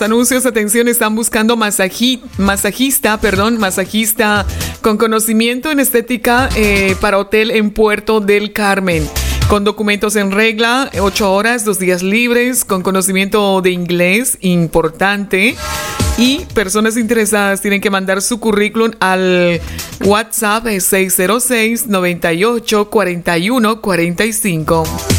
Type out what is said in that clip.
Los anuncios, atención, están buscando masajista con conocimiento en estética para hotel en Puerto del Carmen. Con documentos en regla, 8 horas, 2 días libres, con conocimiento de inglés, importante. Y personas interesadas tienen que mandar su currículum al WhatsApp 606-98-41-45.